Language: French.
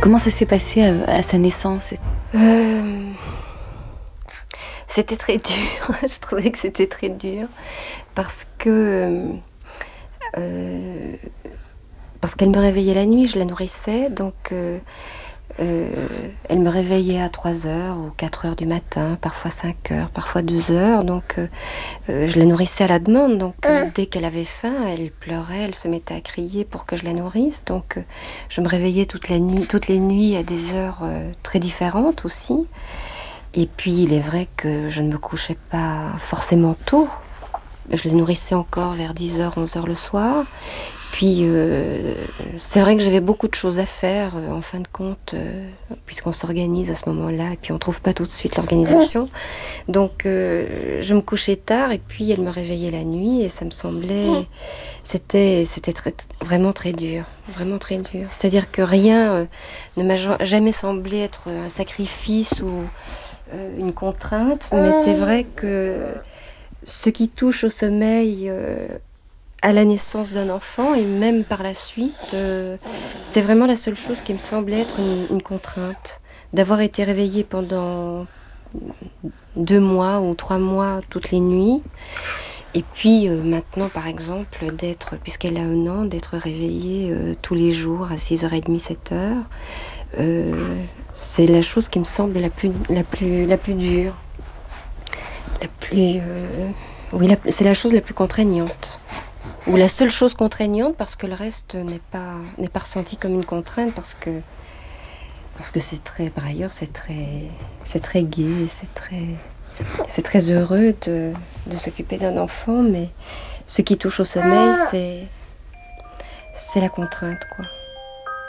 Comment ça s'est passé à sa naissance? Hem, C'était très dur. Je trouvais que c'était très dur parce que, heu, parce qu'elle me réveillait la nuit, je la nourrissais heu, elle me réveillait à 3 heures ou 4 heures du matin, parfois 5 heures, parfois 2 heures. Je la nourrissais à la demande, dès qu'elle avait faim, elle pleurait, elle se mettait à crier pour que je la nourrisse. Je me réveillais toutes les nuits à des heures, très différentes aussi. Et puis il est vrai que je ne me couchais pas forcément tôt. Je la nourrissais encore vers 10 heures, 11 heures le soir. Puis, c'est vrai que j'avais beaucoup de choses à faire, en fin de compte, puisqu'on s'organise à ce moment-là et puis on trouve pas tout de suite l'organisation. Je me couchais tard et puis elle me réveillait la nuit et ça me semblait c'était très vraiment très dur, vraiment très dur. C'est-à-dire que rien, ne m'a jamais semblé être un sacrifice ou, une contrainte, mais c'est vrai que ce qui touche au sommeil, à la naissance d'un enfant et même par la suite, c'est vraiment la seule chose qui me semblait être une contrainte. D'avoir été réveillée pendant 2 mois ou 3 mois toutes les nuits et puis, maintenant par exemple puisqu'elle a 1 an, d'être réveillée, tous les jours à 6h30, 7 heures. Heu, c'est la chose qui me semble la plus dure, la plus, oui, c'est la chose la plus contraignante. Ou la seule chose contraignante parce que le reste n'est pas ressenti comme une contrainte parce que c'est très par ailleurs c'est très gai, c'est très heureux de s'occuper d'un enfant, mais ce qui touche au sommeil, c'est la contrainte, quoi.